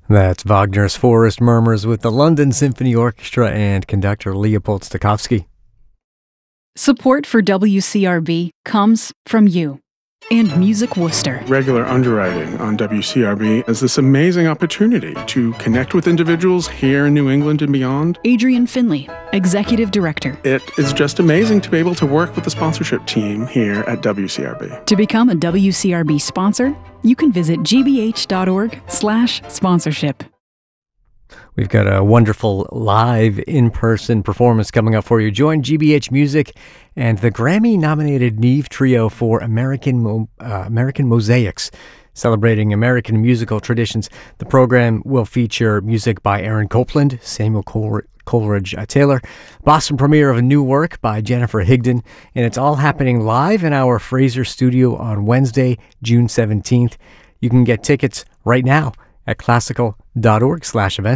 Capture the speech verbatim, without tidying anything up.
That's Wagner's Forest Murmurs with the London Symphony Orchestra and conductor Leopold Stokowski. Support for W C R B comes from you and Music Worcester. Regular underwriting on W C R B is this amazing opportunity to connect with individuals here in New England and beyond. Adrian Finley, Executive Director. It is just amazing to be able to work with the sponsorship team here at W C R B. To become a W C R B sponsor, you can visit gbh.org slash sponsorship. We've got a wonderful live in-person performance coming up for you. Join G B H Music and the Grammy-nominated Neve Trio for American Mo- uh, American Mosaics, celebrating American musical traditions. The program will feature music by Aaron Copland, Samuel Cole- Coleridge uh, Taylor, Boston premiere of a new work by Jennifer Higdon, and it's all happening live in our Fraser studio on Wednesday, June seventeenth. You can get tickets right now at classical.org slash events.